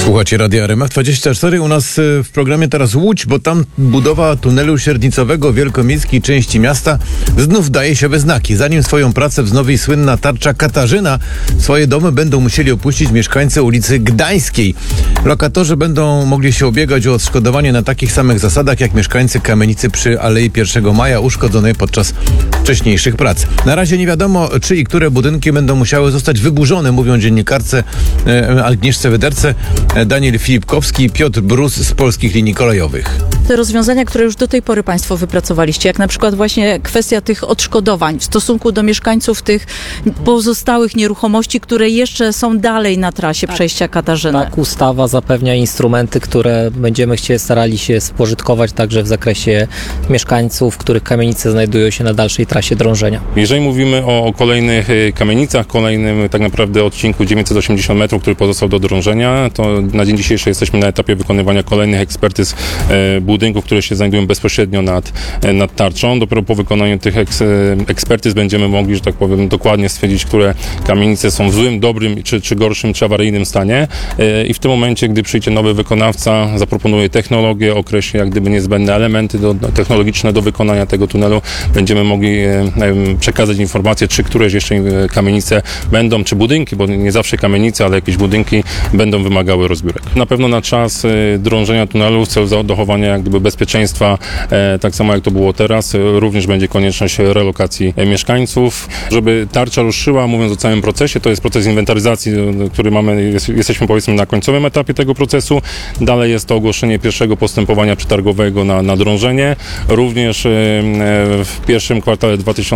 Słuchacie Radia RMF24. U nas w programie teraz Łódź, bo tam budowa tunelu średnicowego wielkomiejskiej części miasta znów daje się we znaki. Zanim swoją pracę wznowi słynna tarcza Katarzyna, swoje domy będą musieli opuścić mieszkańcy ulicy Gdańskiej. Lokatorzy będą mogli się ubiegać o odszkodowanie na takich samych zasadach jak mieszkańcy kamienicy przy Alei 1 Maja uszkodzonej podczas wcześniejszych prac. Na razie nie wiadomo, czy i które budynki będą musiały zostać wyburzone, mówią dziennikarce Agnieszce Wyderce, Daniel Filipkowski i Piotr Brus z Polskich Linii Kolejowych. Te rozwiązania, które już do tej pory Państwo wypracowaliście, jak na przykład właśnie kwestia tych odszkodowań w stosunku do mieszkańców tych pozostałych nieruchomości, które jeszcze są dalej na trasie przejścia Katarzyny. Tak, ustawa zapewnia instrumenty, które będziemy starali się spożytkować także w zakresie mieszkańców, których kamienice znajdują się na dalszej trasie drążenia. Jeżeli mówimy o kolejnych kamienicach, kolejnym tak naprawdę odcinku 980 metrów, który pozostał do drążenia, to na dzień dzisiejszy jesteśmy na etapie wykonywania kolejnych ekspertyz budynków, które się znajdują bezpośrednio nad tarczą. Dopiero po wykonaniu tych ekspertyz będziemy mogli, że tak powiem, dokładnie stwierdzić, które kamienice są w złym, dobrym, czy gorszym, czy awaryjnym stanie. I w tym momencie, gdy przyjdzie nowy wykonawca, zaproponuje technologię, określi jak gdyby niezbędne elementy technologiczne do wykonania tego tunelu, będziemy mogli przekazać informacje, czy któreś jeszcze kamienice będą, czy budynki, bo nie zawsze kamienice, ale jakieś budynki będą wymagały rozbiórek. Na pewno na czas drążenia tunelu w celu dochowania jak gdyby bezpieczeństwa, tak samo jak to było teraz, również będzie konieczność relokacji mieszkańców. Żeby tarcza ruszyła, mówiąc o całym procesie, to jest proces inwentaryzacji, który mamy, jesteśmy powiedzmy na końcowym etapie tego procesu. Dalej jest to ogłoszenie pierwszego postępowania przetargowego na drążenie. Również w pierwszym kwartale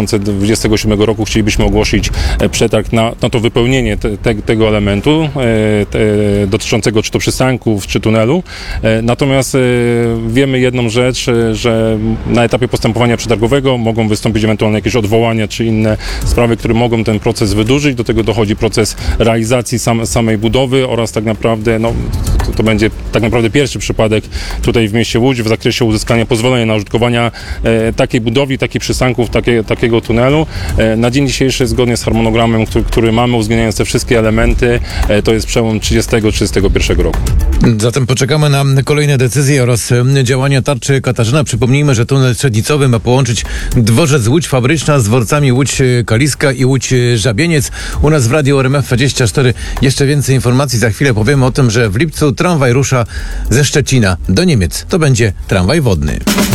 2027 roku chcielibyśmy ogłosić przetarg na to wypełnienie tego elementu dotyczącego czy to przystanków, czy tunelu. Natomiast wiemy jedną rzecz, że na etapie postępowania przetargowego mogą wystąpić ewentualnie jakieś odwołania, czy inne sprawy, które mogą ten proces wydłużyć. Do tego dochodzi proces realizacji samej budowy oraz tak naprawdę, to będzie tak naprawdę pierwszy przypadek tutaj w mieście Łódź w zakresie uzyskania pozwolenia na użytkowania takiej budowli, takich przystanków, takiego tunelu. Na dzień dzisiejszy, zgodnie z harmonogramem, który mamy, uwzględniając te wszystkie elementy, to jest przełom 30-31 roku. Zatem poczekamy na kolejne decyzje oraz działania tarczy Katarzyna. Przypomnijmy, że tunel średnicowy ma połączyć dworzec Łódź Fabryczna z dworcami Łódź Kaliska i Łódź Żabieniec. U nas w Radiu RMF24 jeszcze więcej informacji. Za chwilę powiemy o tym, że w lipcu tramwaj rusza ze Szczecina do Niemiec. To będzie tramwaj wodny.